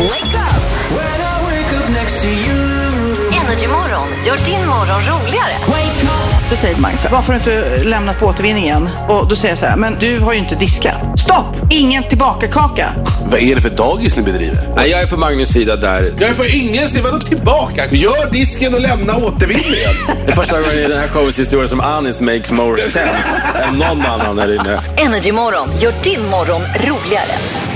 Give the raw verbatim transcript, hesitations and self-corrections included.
Wake up! When I wake up next to you. Energy Morgon gör din morgon roligare. Wake up! Då säger Magnus, varför har du inte lämnat på återvinningen? Och då säger jag så här, men du har ju inte diskat. Stopp! Ingen tillbaka kaka. Vad är det för dagis ni bedriver? Nej, jag är på Magnus sida där. Jag är på ingen sida, vadå tillbaka? Gör disken och lämna återvinningen. Det är första gången i den här showens historia som Anis makes more sense än någon annan här inne. Energy Morgon gör din morgon roligare.